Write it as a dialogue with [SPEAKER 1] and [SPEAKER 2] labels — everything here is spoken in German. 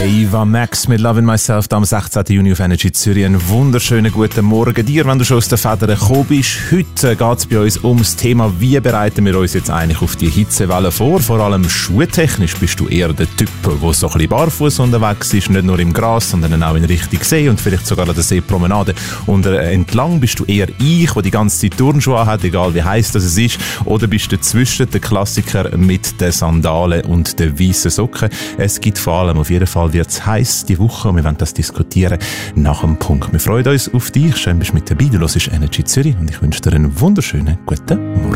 [SPEAKER 1] Ava Max mit Loving Myself am 16. Juni auf Energy Zürich. Einen wunderschönen guten Morgen dir, wenn du schon aus den Federn gekommen bist. Heute geht es bei uns ums Thema, wie bereiten wir uns jetzt eigentlich auf die Hitzewelle vor. Vor allem schuhtechnisch bist du eher der Typ, der so ein bisschen barfuß unterwegs ist, nicht nur im Gras, sondern auch in Richtung See und vielleicht sogar an der Seepromenade. Und entlang bist du eher ich, der die ganze Zeit Turnschuhe hat, egal wie heiß das ist. Oder bist du dazwischen, der Klassiker mit den Sandalen und den weißen Socken. Es gibt vor allem, auf jeden Fall wird es heiß die Woche und wir werden das diskutieren nach dem Punkt. Wir freuen uns auf dich. Schön, bist du mit dabei. Du hörst Energy Zürich und ich wünsche dir einen wunderschönen guten Morgen.